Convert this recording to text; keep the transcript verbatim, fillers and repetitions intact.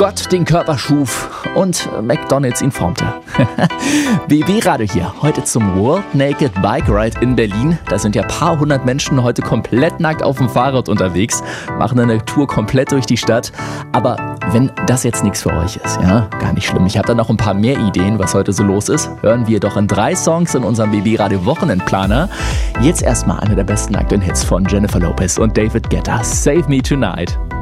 Gott den Körper schuf und McDonald's ihn formte. B B-Radio hier, heute zum World Naked Bike Ride in Berlin. Da sind ja ein paar hundert Menschen heute komplett nackt auf dem Fahrrad unterwegs, machen eine Tour komplett durch die Stadt. Aber wenn das jetzt nichts für euch ist, ja, gar nicht schlimm. Ich habe da noch ein paar mehr Ideen, was heute so los ist. Hören wir doch in drei Songs in unserem B B-Radio Wochenendplaner. Jetzt erstmal eine der besten aktuellen Hits von Jennifer Lopez und David Guetta, Save Me Tonight.